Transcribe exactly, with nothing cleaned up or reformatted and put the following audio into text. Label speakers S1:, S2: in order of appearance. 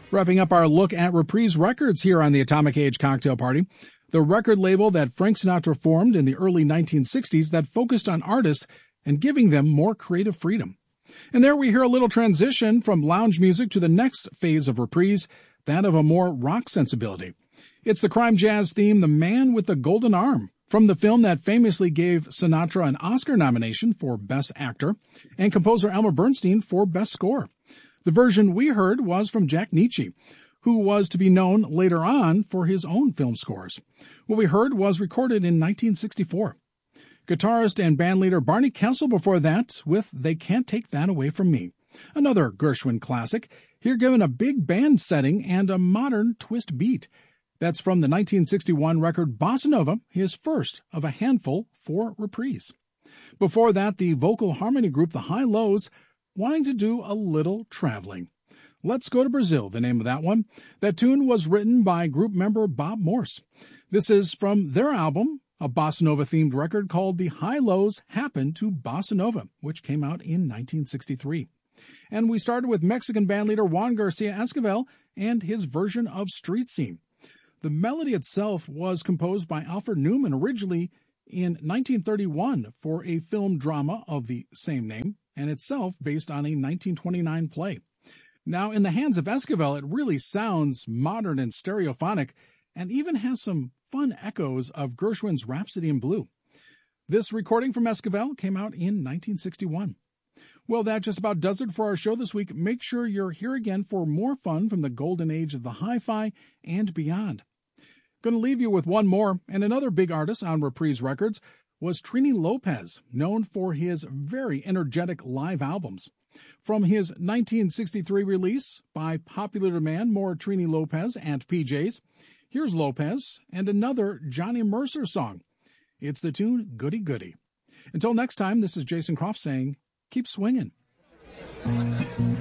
S1: Wrapping up our look at Reprise Records here on the Atomic Age Cocktail Party, the record label that Frank Sinatra formed in the early nineteen sixties that focused on artists and giving them more creative freedom. And there we hear a little transition from lounge music to the next phase of Reprise, that of a more rock sensibility. It's the crime jazz theme, The Man with the Golden Arm, from the film that famously gave Sinatra an Oscar nomination for Best Actor and composer Elmer Bernstein for Best Score. The version we heard was from Jack Nitzsche, who was to be known later on for his own film scores. What we heard was recorded in nineteen sixty-four. Guitarist and bandleader Barney Kessel before that with They Can't Take That Away From Me, another Gershwin classic, here given a big band setting and a modern twist beat. That's from the nineteen sixty-one record Bossa Nova, his first of a handful for Reprise. Before that, the vocal harmony group The Hi-Lows, wanting to do a little traveling. Let's Go to Brazil, the name of that one. That tune was written by group member Bob Morse. This is from their album, a Bossa Nova-themed record called The Hi-Lows Happen to Bossa Nova, which came out in nineteen sixty-three. And we started with Mexican bandleader Juan Garcia Esquivel and his version of Street Scene. The melody itself was composed by Alfred Newman originally in nineteen thirty-one for a film drama of the same name, and itself based on a nineteen twenty-nine play. Now, in the hands of Esquivel, it really sounds modern and stereophonic, and even has some fun echoes of Gershwin's Rhapsody in Blue. This recording from Esquivel came out in nineteen sixty-one. Well, that just about does it for our show this week. Make sure you're here again for more fun from the golden age of the hi-fi and beyond. Going to leave you with one more, and another big artist on Reprise Records was Trini Lopez, known for his very energetic live albums. From his nineteen sixty-three release, by popular demand, more Trini Lopez and P Js, here's Lopez and another Johnny Mercer song. It's the tune Goody Goody. Until next time, this is Jason Croft saying, keep swinging.